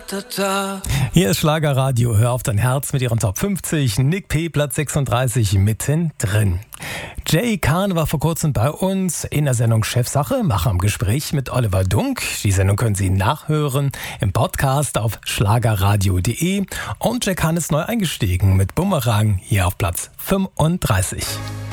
Hier ist Schlagerradio, hör auf dein Herz mit ihren Top 50, Nick P. Platz 36 mittendrin. Jay Kahn war vor kurzem bei uns in der Sendung Chefsache, Macher im Gespräch mit Oliver Dunk. Die Sendung können Sie nachhören im Podcast auf schlagerradio.de und Jay Kahn ist neu eingestiegen mit Bumerang hier auf Platz 35.